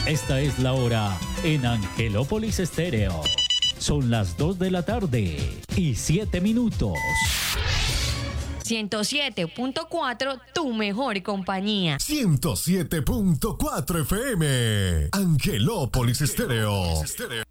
Esta es la hora en Angelópolis Estéreo. Son las 2 de la tarde y 7 minutos. 107.4, tu mejor compañía. 107.4 FM. Angelópolis Estéreo.